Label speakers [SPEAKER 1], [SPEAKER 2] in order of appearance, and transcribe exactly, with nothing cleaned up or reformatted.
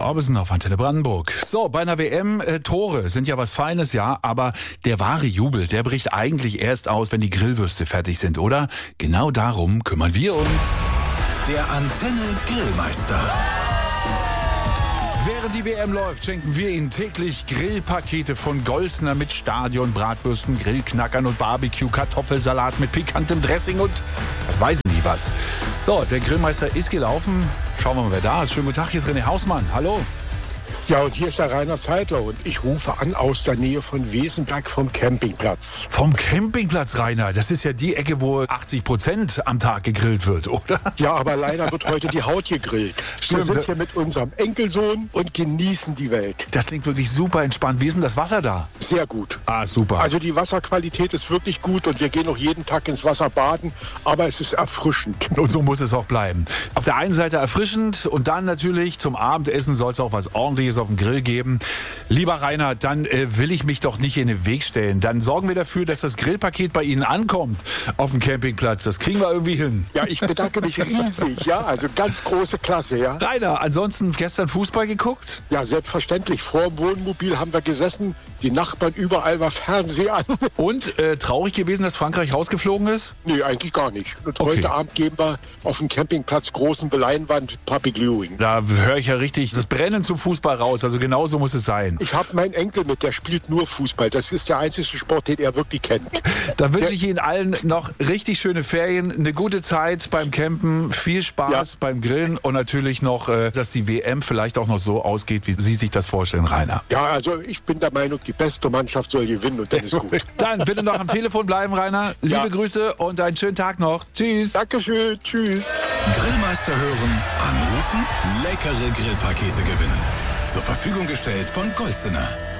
[SPEAKER 1] Orbison auf Antenne Brandenburg. So, bei einer W M, äh, Tore sind ja was Feines, ja, aber der wahre Jubel, der bricht eigentlich erst aus, wenn die Grillwürste fertig sind, oder? Genau darum kümmern wir uns.
[SPEAKER 2] Der Antenne Grillmeister.
[SPEAKER 1] Während die W M läuft, schenken wir Ihnen täglich Grillpakete von Golsner mit Stadion, Bratwürsten, Grillknackern und Barbecue, Kartoffelsalat mit pikantem Dressing und das weiß ich nie was. So, der Grillmeister ist gelaufen. Schauen wir mal, wer da ist. Schönen guten Tag, hier ist René Hausmann. Hallo.
[SPEAKER 3] Ja, und hier ist der Rainer Zeitler und ich rufe an aus der Nähe von Wesenberg vom Campingplatz.
[SPEAKER 1] Vom Campingplatz, Rainer? Das ist ja die Ecke, wo achtzig Prozent am Tag gegrillt wird, oder?
[SPEAKER 3] Ja, aber leider wird heute die Haut gegrillt.
[SPEAKER 1] Stimmt.
[SPEAKER 3] Wir sind hier mit unserem Enkelsohn und genießen die Welt.
[SPEAKER 1] Das klingt wirklich super entspannt. Wie ist denn das Wasser da?
[SPEAKER 3] Sehr gut.
[SPEAKER 1] Ah, super.
[SPEAKER 3] Also die Wasserqualität ist wirklich gut und wir gehen auch jeden Tag ins Wasser baden, aber es ist erfrischend.
[SPEAKER 1] Und so muss es auch bleiben. Auf der einen Seite erfrischend und dann natürlich zum Abendessen soll es auch was Ordentliches auf dem Grill geben. Lieber Rainer, dann äh, will ich mich doch nicht in den Weg stellen. Dann sorgen wir dafür, dass das Grillpaket bei Ihnen ankommt auf dem Campingplatz. Das kriegen wir irgendwie hin.
[SPEAKER 3] Ja, ich bedanke mich riesig, ja, also ganz große Klasse, ja.
[SPEAKER 1] Rainer, ansonsten gestern Fußball geguckt?
[SPEAKER 3] Ja, selbstverständlich. Vor dem Wohnmobil haben wir gesessen, die Nachbarn überall war Fernseher an.
[SPEAKER 1] Und äh, traurig gewesen, dass Frankreich rausgeflogen ist?
[SPEAKER 3] Nee, eigentlich gar nicht. Und
[SPEAKER 1] Okay.
[SPEAKER 3] heute Abend gehen wir auf dem Campingplatz großen Leinwand Public Viewing.
[SPEAKER 1] Da höre ich ja richtig das Brennen zum Fußball raus. Also genau so muss es sein.
[SPEAKER 3] Ich habe meinen Enkel mit, der spielt nur Fußball. Das ist der einzige Sport, den er wirklich kennt.
[SPEAKER 1] Da wünsche ich Ihnen allen noch richtig schöne Ferien, eine gute Zeit beim Campen, viel Spaß
[SPEAKER 3] Ja.
[SPEAKER 1] beim Grillen und natürlich noch, äh, dass die W M vielleicht auch noch so ausgeht, wie Sie sich das vorstellen, Rainer.
[SPEAKER 3] Ja, also ich bin der Meinung, die beste Mannschaft soll gewinnen und dann ist gut.
[SPEAKER 1] Dann bitte noch am Telefon bleiben, Rainer. Liebe
[SPEAKER 3] Ja.
[SPEAKER 1] Grüße und einen schönen Tag noch. Tschüss.
[SPEAKER 3] Dankeschön, tschüss.
[SPEAKER 2] Grillmeister hören, anrufen, leckere Grillpakete gewinnen. Zur Verfügung gestellt von Golsener.